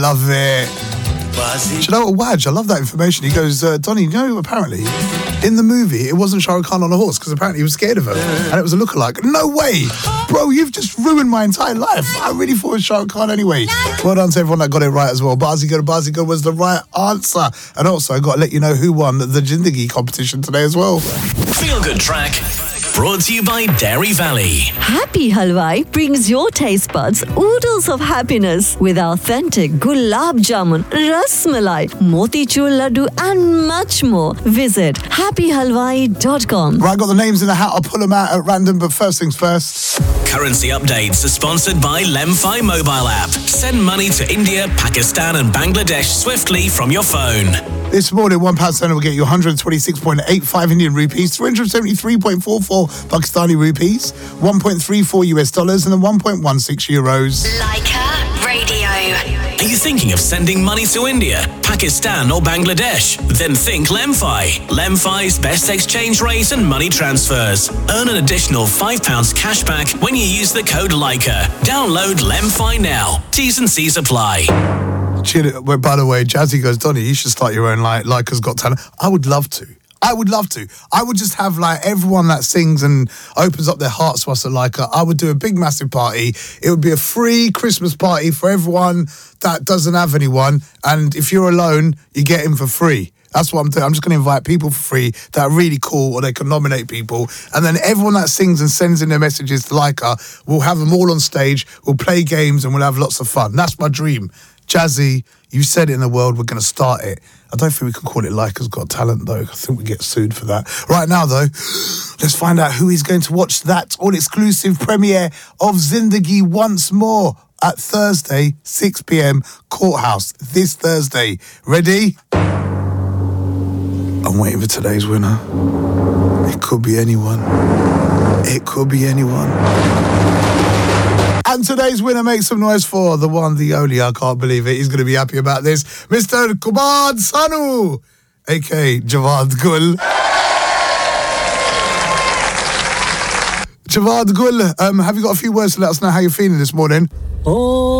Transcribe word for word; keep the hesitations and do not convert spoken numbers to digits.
Love it. Do you know what, Waj? I love that information. He goes, uh, Donnie, you know, apparently, in the movie, it wasn't Shah Rukh Khan on a horse because apparently he was scared of her. And it was a lookalike. No way! Bro, you've just ruined my entire life. I really thought it was Shah Rukh Khan anyway. Well done to everyone that got it right as well. Bazigar, Bazigar was the right answer. And also, I got to let you know who won the Jindagi competition today as well. Feel Good Track. Brought to you by Dairy Valley. Happy Halwai brings your taste buds oodles of happiness with authentic gulab jamun, ras malai, motichur laddu and much more. Visit happy halwai dot com. Right, I got the names in the hat. I'll pull them out at random, but first things first. Currency updates are sponsored by Lemfi mobile app. Send money to India, Pakistan and Bangladesh swiftly from your phone. This morning, one pound sterling will get you one hundred twenty-six point eight five Indian rupees, three hundred seventy-three point four four Pakistani rupees, one point three four U S dollars, and then one point one six euros. Leica Radio. Are you thinking of sending money to India, Pakistan or Bangladesh? Then think Lemfi. Lemfi's best exchange rate and money transfers. Earn an additional five pounds cash back when you use the code Leica. Download Lemfi now. T's and C's apply. Well, by the way, Jazzy goes, Donnie, you should start your own like Leica's Got Talent. I would love to. I would love to. I would just have like everyone that sings and opens up their hearts to us at Leica. I would do a big, massive party. It would be a free Christmas party for everyone that doesn't have anyone. And if you're alone, you get in for free. That's what I'm doing. I'm just going to invite people for free that are really cool, or they can nominate people. And then everyone that sings and sends in their messages to Leica, we'll have them all on stage, we'll play games, and we'll have lots of fun. That's my dream. Jazzy, you said it in the world, we're going to start it. I don't think we can call it Leica's Got Talent, though. I think we get sued for that. Right now, though, let's find out who is going to watch that all-exclusive premiere of Zindagi once more at Thursday, six p.m, Courthouse, this Thursday. Ready? I'm waiting for today's winner. It could be anyone. It could be anyone. And today's winner, makes some noise for the one, the only, I can't believe it. He's going to be happy about this. Mister Kubad Sanu, a k a. Javad Gul. Javad Gul, um, have you got a few words to let us know how you're feeling this morning? Oh.